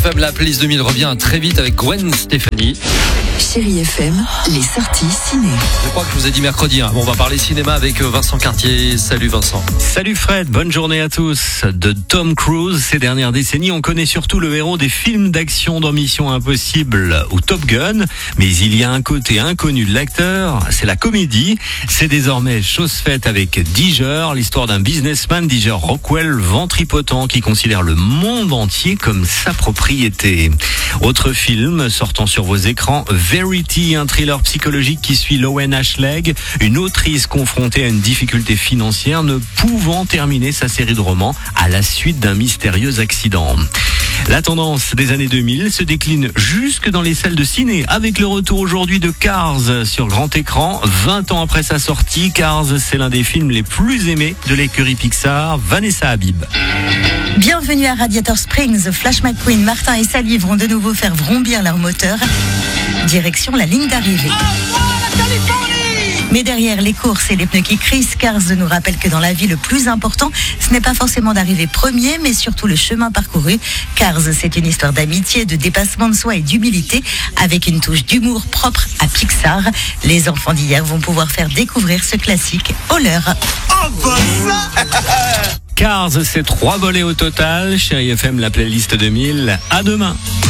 FM, la playlist 2000 revient très vite avec Gwen Stefani. Chérie FM, les sorties ciné. Je crois que je vous ai dit mercredi. Bon, on va parler cinéma avec Vincent Cartier. Salut Vincent. Salut Fred, bonne journée à tous. De Tom Cruise, ces dernières décennies, on connaît surtout le héros des films d'action dans Mission Impossible ou Top Gun. Mais il y a un côté inconnu de l'acteur, c'est la comédie. C'est désormais chose faite avec Diger, l'histoire d'un businessman, Diger Rockwell, ventripotent, qui considère le monde entier comme sa propriété. Autre film sortant sur vos écrans, Verity, un thriller psychologique qui suit Lowen Ashleg, une autrice confrontée à une difficulté financière ne pouvant terminer sa série de romans à la suite d'un mystérieux accident. La tendance des années 2000 se décline jusque dans les salles de ciné avec le retour aujourd'hui de Cars sur grand écran. 20 ans après sa sortie, Cars, c'est l'un des films les plus aimés de l'écurie Pixar. Vanessa Habib. Bienvenue à Radiator Springs. Flash McQueen, Martin et Sally vont de nouveau faire vrombir leur moteur. Direction la ligne d'arrivée. Mais derrière les courses et les pneus qui crissent, Cars nous rappelle que dans la vie, le plus important, ce n'est pas forcément d'arriver premier, mais surtout le chemin parcouru. Cars, c'est une histoire d'amitié, de dépassement de soi et d'humilité, avec une touche d'humour propre à Pixar. Les enfants d'hier vont pouvoir faire découvrir ce classique au leur. Cars, c'est 3 volets au total. Chérie FM, la playlist 2000. À demain.